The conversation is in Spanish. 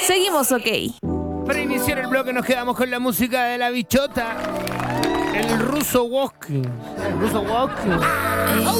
Seguimos ok. Para iniciar el bloque nos quedamos con la música de la bichota. El ruso walking. El ruso walking.